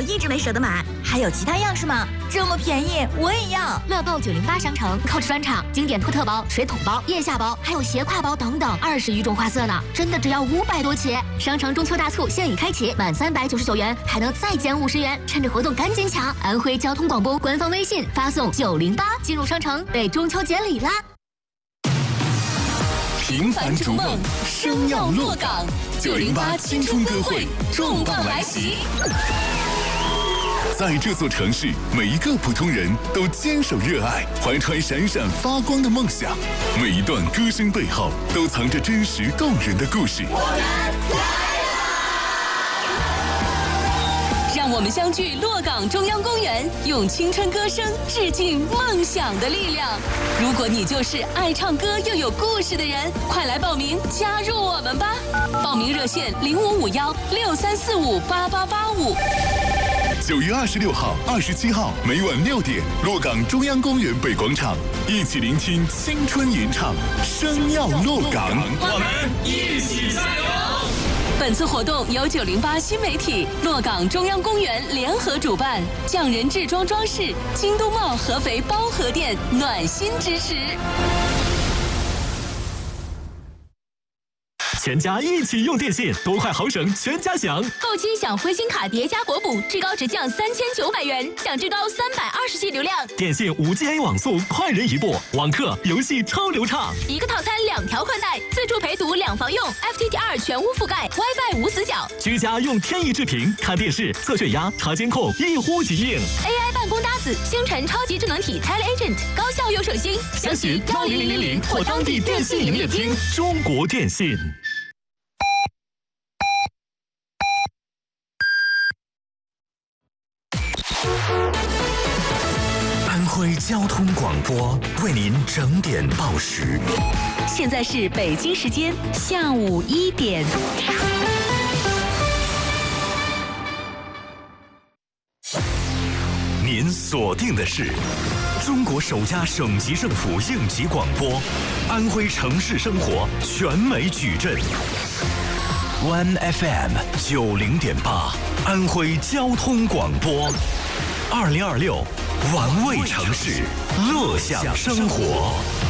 一直没舍得买。 还有其他样式吗？这么便宜，我也要！ 乐购908商城 Coach 专场，经典托特包、水桶包、腋下包，还有斜挎包等等，20余种花色呢，真的只要500多起。商城中秋大促现已开启，满399元还能再减50元，趁着活动赶紧抢！安徽交通广播官方微信发送908进入商城，备中秋节礼啦！ 平凡逐梦，生要落岗。908青春歌会重磅来袭。在这座城市，每一个普通人都坚守热爱，怀揣闪闪发光的梦想。每一段歌声背后，都藏着真实动人的故事。 让我们相聚洛岗中央公园，用青春歌声致敬梦想的力量。如果你就是爱唱歌又有故事的人，快来报名加入我们吧！报名热线055163458885。 9月26号、27号每晚6点，洛岗中央公园北广场，一起聆听青春吟唱，生要洛岗， 我们一起加油！ 本次活动由908新媒体、洛岗中央公园联合主办，匠人制装装饰、京东茂合肥包河店暖心支持。 全家一起用电信，多快好省，全家享。 购期享灰星卡叠加国补，至高直降3900元，享至高320G 流量。 电信5G网速，快人一步，网课游戏超流畅。 一个套餐2条宽带，自助陪读2房用 ，FTTR 全屋覆盖 ，WiFi 无死角。 居家用天翼智屏看电视、测血压、查监控，一呼即应。 AI 办公搭子，星辰超级智能体 TeleAgent， 高效又省心。 详询10000或当地电信营业厅。中国电信。 安徽交通广播为您整点报时。 现在是北京时间下午1点。 您锁定的是中国首家省级政府应急广播，安徽城市生活全美矩阵。One FM 90.8，安徽交通广播，2026，玩味城市，乐享生活。